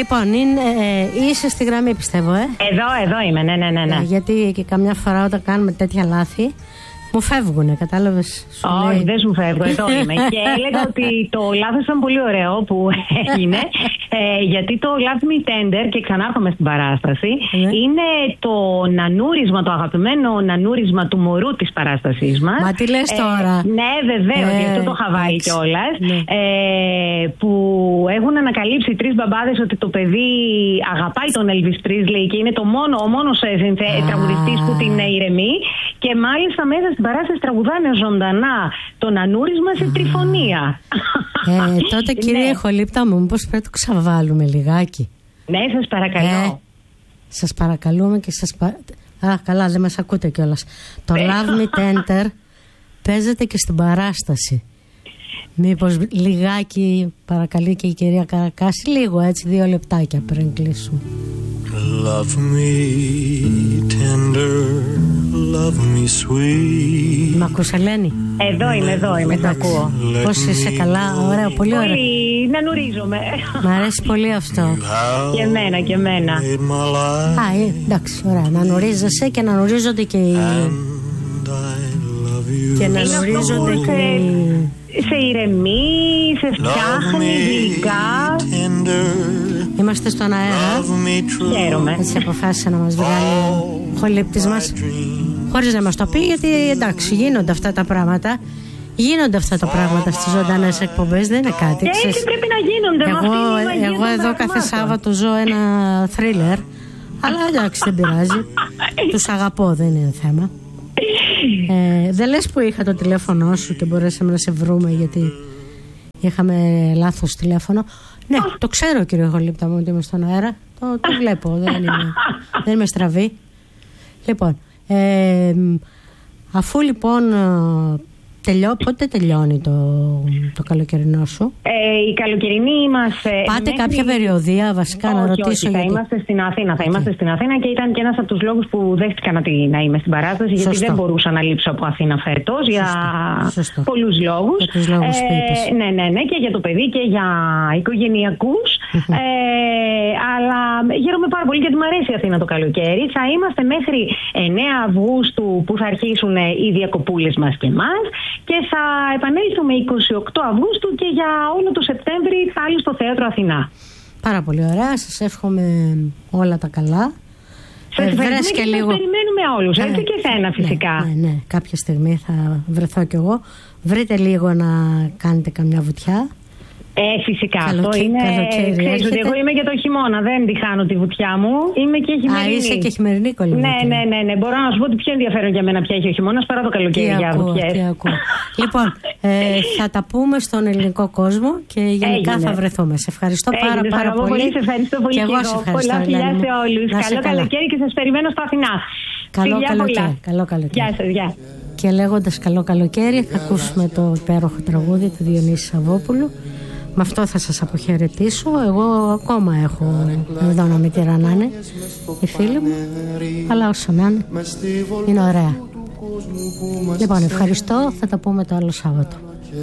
Λοιπόν, είσαι στη γραμμή, πιστεύω, Εδώ είμαι, ναι. Γιατί και καμιά φορά όταν κάνουμε τέτοια λάθη μου φεύγουνε, κατάλαβες? Όχι, δεν σου φεύγω, εδώ είμαι. Και έλεγα ότι το λάθος ήταν πολύ ωραίο που έγινε, γιατί το Love Me Tender, και ξανάρχομαι στην παράσταση, είναι το νανούρισμα, το αγαπημένο νανούρισμα του μωρού της παράστασής μας. Μα τι λες τώρα? Ναι, βεβαίως, γι' αυτό το χαβάει κιόλας. Που έχουν ανακαλύψει 3 μπαμπάδες ότι το παιδί αγαπάει τον Elvis Presley και είναι ο μόνος τραγουδιστής που την ηρεμεί. Και μάλιστα μέσα στην παράσταση τραγουδάνε ζωντανά το νανούρισμα σε τριφωνία. Τότε κύριε Χολύπτα μου, μήπως πρέπει να το ξαβάλουμε λιγάκι? Ναι, σας παρακαλώ. Σας παρακαλούμε και καλά, δεν μας ακούτε κιόλας. Το Love Me Tender παίζεται και στην παράσταση. Μήπως λιγάκι παρακαλεί και η κυρία Καρακάση, λίγο έτσι, 2 λεπτάκια πριν κλείσουμε. Love me tender, love me sweet. Μ' ακούς, Ελένη? Εδώ είμαι, το ακούω. Πώς είσαι? Καλά, ωραίο, πολύ ωραίο. Πολύ, νανουρίζομαι. Μ' αρέσει πολύ αυτό. Και εμένα. Εντάξει, ωραία, νανουρίζεσαι και νανουρίζονται και οι... Και νανουρίζονται και οι... Σε ηρεμεί, σε φτιάχνει γλυκά. Είμαστε στον αέρα. Χαίρομαι. Έτσι αποφάσισε να μας βγάλει ο Χολύπτης μας, χωρίς να μας το πει, γιατί εντάξει, γίνονται αυτά τα πράγματα. Γίνονται αυτά τα πράγματα στις ζωντανές εκπομπές, δεν είναι κάτι. Και έτσι πρέπει να γίνονται. Εγώ εδώ κάθε Σάββατο ζω ένα θρίλερ. Αλλά εντάξει, δεν πειράζει. Τους αγαπώ, δεν είναι θέμα. Δεν λες που είχα το τηλέφωνο σου και μπορέσαμε να σε βρούμε, γιατί είχαμε λάθος τηλέφωνο? Ναι, το ξέρω κύριε Χολύπτα μου ότι είμαι στον αέρα. Το βλέπω, δεν είμαι στραβή. Λοιπόν, αφού λοιπόν πότε τελειώνει το καλοκαιρινό σου? Η καλοκαιρινή μας... Πάτε κάποια περιοδία, βασικά, να ρωτήσω? Όχι, θα είμαστε στην Αθήνα. Θα είμαστε στην Αθήνα και ήταν και ένας από τους λόγους που δέχτηκα να είμαι στην παράσταση. Γιατί δεν μπορούσα να λείψω από Αθήνα φέτος για πολλούς λόγους. Για τους λόγους που είπες. Ναι, και για το παιδί και για οικογενειακούς. Αλλά χαίρομαι πάρα πολύ γιατί μου αρέσει η Αθήνα το καλοκαίρι. Θα είμαστε μέχρι 9 Αυγούστου που θα αρχίσουν οι διακοπούλες μας και εμάς. Και θα επανέλθουμε 28 Αυγούστου και για όλο το Σεπτέμβρη πάλι στο Θέατρο Αθηνά. Πάρα πολύ ωραία. Σας εύχομαι όλα τα καλά. Σας ευχαριστούμε και λίγο... σας περιμένουμε όλους, έτσι και εσένα φυσικά. Ναι, κάποια στιγμή θα βρεθώ κι εγώ. Βρείτε λίγο να κάνετε καμιά βουτιά. Φυσικά. Αυτό είναι. Ξέρεις ότι εγώ είμαι για το χειμώνα. Δεν τη χάνω τη βουτιά μου. Είμαι και χειμερινή. Είσαι και χειμερινή κολλή. Ναι. Μπορώ να σου πω ότι πιο ενδιαφέρον για μένα πια έχει ο χειμώνας παρά το καλοκαίρι για βουτιές. Λοιπόν, θα τα πούμε στον ελληνικό κόσμο και γενικά θα βρεθούμε. Σε ευχαριστώ πάρα πολύ. Σε ευχαριστώ πολύ. Και εγώ σε ευχαριστώ. Πολλά φιλιά σε όλους. Καλό καλοκαίρι και σας περιμένω στο Αθηνά. Καλό καλοκαίρι. Γεια σας, γεια. Και λέγοντας καλό καλοκαίρι, θα ακούσουμε το υπέροχο τραγούδι του Διονύση Σαββόπουλου. Με αυτό θα σας αποχαιρετήσω. Εγώ ακόμα έχω εδώ να μην τυραννάνε οι φίλοι μου, αλλά όσο να είναι, είναι ωραία. Λοιπόν, ευχαριστώ. Θα τα πούμε το άλλο Σάββατο.